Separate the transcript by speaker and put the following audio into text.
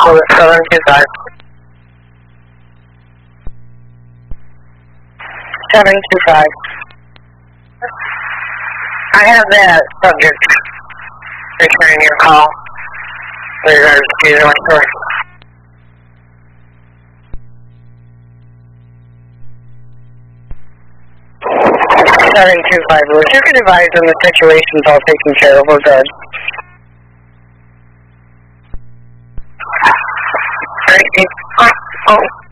Speaker 1: 725. 725. I have that subject returning your call with regards to North Shore. 725. Well, you can advise them the situation's all taken care of. We're good. Thank you. Oh.